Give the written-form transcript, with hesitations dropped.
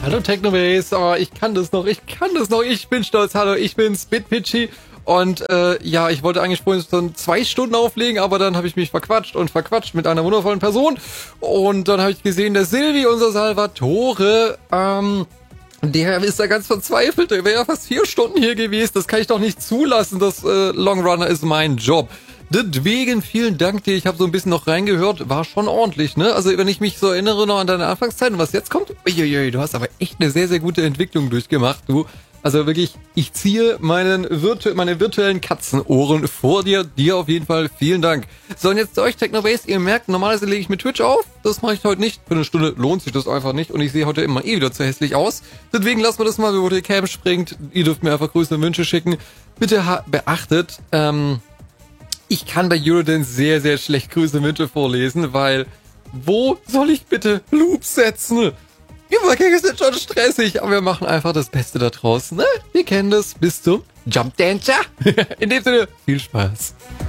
Hallo Technobase, oh, ich kann das noch, ich bin stolz, hallo, ich bin's, BitPitchy und ja, ich wollte eigentlich vorhin so 2 Stunden auflegen, aber dann habe ich mich verquatscht mit einer wundervollen Person und dann habe ich gesehen, der Silvi, unser Salvatore, der ist da ganz verzweifelt, der wäre ja fast 4 Stunden hier gewesen, das kann ich doch nicht zulassen, das Longrunner ist mein Job. Deswegen vielen Dank dir, ich habe so ein bisschen noch reingehört, war schon ordentlich, ne? Also wenn ich mich so erinnere noch an deine Anfangszeit und was jetzt kommt, uiuiui, du hast aber echt eine sehr, sehr gute Entwicklung durchgemacht, du. Also wirklich, ich ziehe meine virtuellen Katzenohren vor dir auf jeden Fall vielen Dank. So, und jetzt zu euch Technobase, ihr merkt, normalerweise lege ich mit Twitch auf, das mache ich heute nicht, für eine Stunde lohnt sich das einfach nicht und ich sehe heute immer wieder zu hässlich aus. Deswegen lassen wir das mal, bevor die Cam springt, ihr dürft mir einfach Grüße und Wünsche schicken. Bitte beachtet, ich kann bei Eurodance sehr, sehr schlecht Grüße und Wünsche vorlesen, weil wo soll ich bitte Loops setzen? Die Übergänge sind schon stressig, aber wir machen einfach das Beste da draußen, ne? Wir kennen das. Bis zum Jump Dancer. In dem Sinne, viel Spaß.